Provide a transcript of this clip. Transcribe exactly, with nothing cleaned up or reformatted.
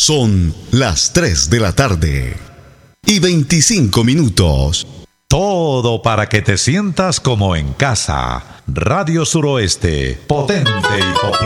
Son las tres de la tarde y veinticinco minutos. Todo para que te sientas como en casa. Radio Suroeste, potente y popular.